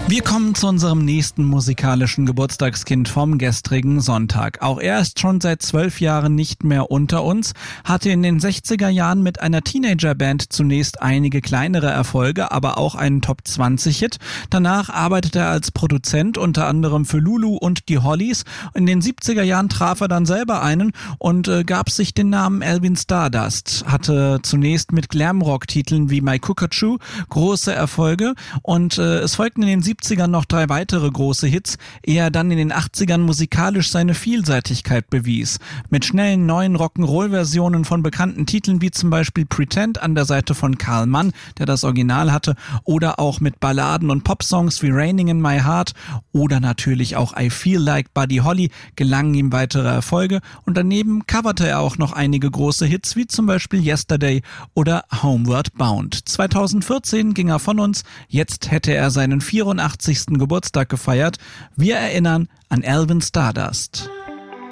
Wir kommen zu unserem nächsten musikalischen Geburtstagskind vom gestrigen Sonntag. Auch er ist schon seit 12 Jahren nicht mehr unter uns, hatte in den 60er Jahren mit einer Teenagerband zunächst einige kleinere Erfolge, aber auch einen Top-20-Hit. Danach arbeitete er als Produzent unter anderem für Lulu und die Hollies. In den 70er Jahren traf er dann selber einen und gab sich den Namen Alvin Stardust. Hatte zunächst mit Glamrock-Titeln wie My Cuckoo große Erfolge und es folgten in den 70ern noch 3 weitere große Hits, ehe er dann in den 80ern musikalisch seine Vielseitigkeit bewies. Mit schnellen neuen Rock'n'Roll-Versionen von bekannten Titeln wie zum Beispiel Pretend an der Seite von Karl Mann, der das Original hatte, oder auch mit Balladen und Popsongs wie Raining in My Heart oder natürlich auch I Feel Like Buddy Holly gelangen ihm weitere Erfolge und daneben coverte er auch noch einige große Hits wie zum Beispiel Yesterday oder Homeward Bound. 2014 ging er von uns, jetzt hätte er seinen 84. Geburtstag gefeiert. Wir erinnern an Alvin Stardust.